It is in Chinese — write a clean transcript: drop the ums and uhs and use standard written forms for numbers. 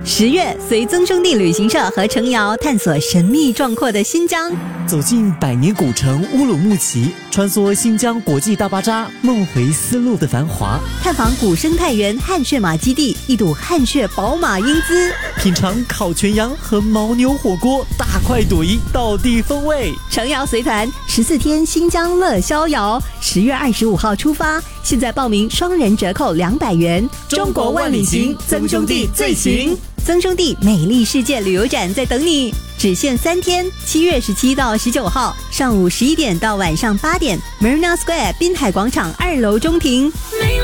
10月，随曾兄弟旅行社和程瑶探索神秘壮阔的新疆， 走进百年古城乌鲁木齐，穿梭新疆国际大巴扎，梦回丝路的繁华， 探访古生态园汗血马基地，一睹汗血宝马英姿， 品尝烤全羊和牦牛火锅，大快朵颐，道地风味。 程瑶随团14天新疆乐逍遥，10月25号出发，现在报名双人折扣200元。 中国万里行，曾兄弟最行。 曾兄弟美丽世界旅游展在等你，只限3天，7月17到19号，上午11点到晚上8点 ，Marina Square 滨海广场2楼中庭。